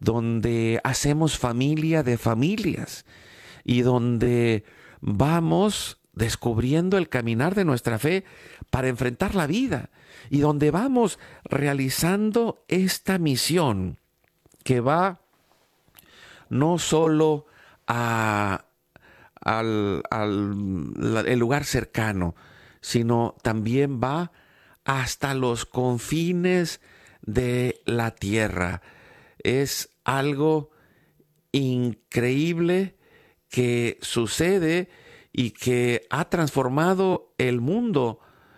donde hacemos familia de familias y donde vamos descubriendo el caminar de nuestra fe para enfrentar la vida y donde vamos realizando esta misión que va no solo el lugar cercano, sino también va hasta los confines de la tierra. Es algo increíble que sucede y que ha transformado el mundo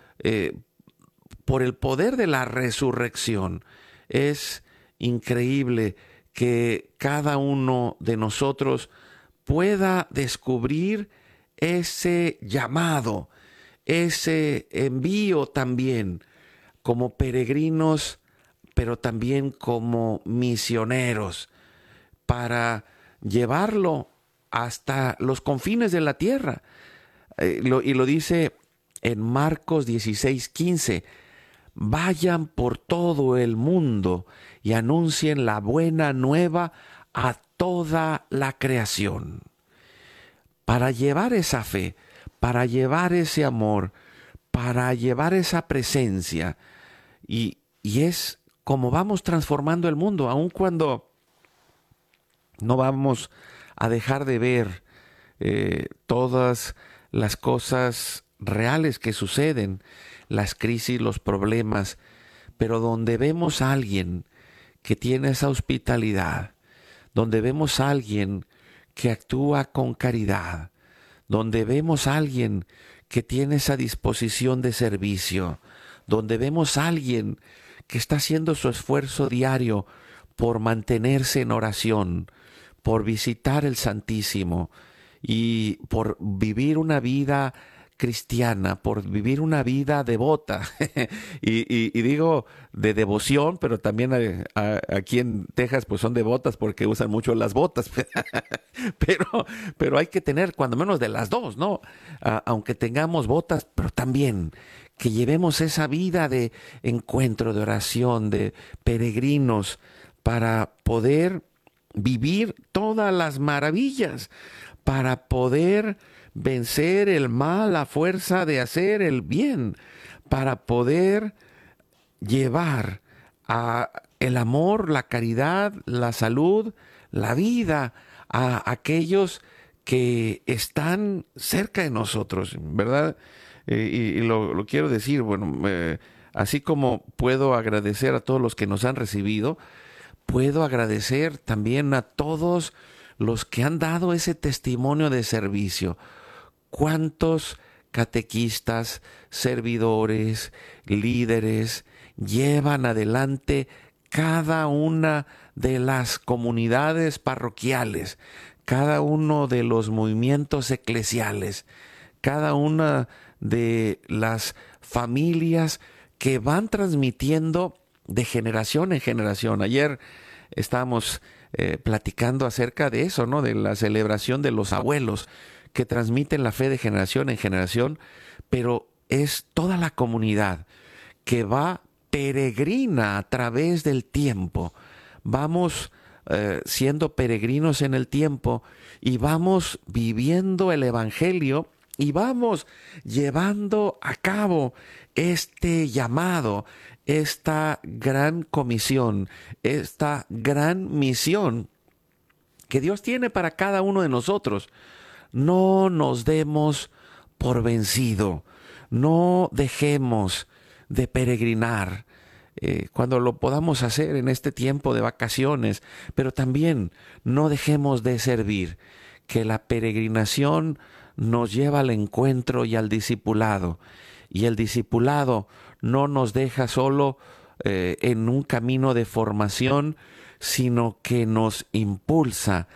por el poder de la resurrección. Es increíble que cada uno de nosotros pueda descubrir ese llamado, ese envío también como peregrinos, pero también como misioneros, para llevarlo hasta los confines de la tierra. Y lo dice en Marcos 16:15. Vayan por todo el mundo y anuncien la buena nueva a toda la creación. Para llevar esa fe, para llevar ese amor, para llevar esa presencia. Y es como vamos transformando el mundo, aun cuando no vamos a dejar de ver todas las cosas reales que suceden, las crisis, los problemas, pero donde vemos a alguien que tiene esa hospitalidad, donde vemos a alguien que actúa con caridad, donde vemos a alguien que tiene esa disposición de servicio, donde vemos a alguien que está haciendo su esfuerzo diario por mantenerse en oración, por visitar el Santísimo y por vivir una vida cristiana, por vivir una vida devota. y digo de devoción, pero también aquí en Texas pues son devotas porque usan mucho las botas. pero hay que tener cuando menos de las dos, ¿no? Aunque tengamos botas, pero también que llevemos esa vida de encuentro, de oración, de peregrinos, para poder vivir todas las maravillas, para poder vencer el mal a fuerza de hacer el bien, para poder llevar el amor, la caridad, la salud, la vida a aquellos que están cerca de nosotros, ¿verdad? Y lo quiero decir, bueno, así como puedo agradecer a todos los que nos han recibido, puedo agradecer también a todos los que han dado ese testimonio de servicio. ¿Cuántos catequistas, servidores, líderes llevan adelante cada una de las comunidades parroquiales, cada uno de los movimientos eclesiales, cada una de las familias que van transmitiendo de generación en generación? Ayer estábamos platicando acerca de eso, ¿no? De la celebración de los abuelos que transmiten la fe de generación en generación, pero es toda la comunidad que va peregrina a través del tiempo. Vamos siendo peregrinos en el tiempo y vamos viviendo el Evangelio y vamos llevando a cabo este llamado, esta gran comisión, esta gran misión que Dios tiene para cada uno de nosotros. No nos demos por vencido, no dejemos de peregrinar cuando lo podamos hacer en este tiempo de vacaciones, pero también no dejemos de servir, que la peregrinación nos lleva al encuentro y al discipulado, y el discipulado no nos deja solo en un camino de formación, sino que nos impulsa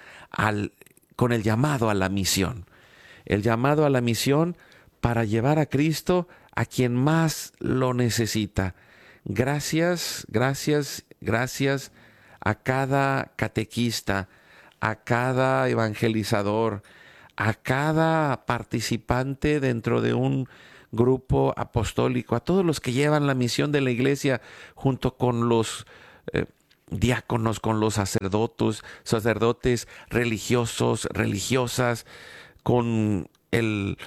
con el llamado a la misión. El llamado a la misión para llevar a Cristo a quien más lo necesita. Gracias, gracias, gracias a cada catequista, a cada evangelizador, a cada participante dentro de un grupo apostólico, a todos los que llevan la misión de la Iglesia junto con los diáconos, con los sacerdotes religiosos, religiosas, con el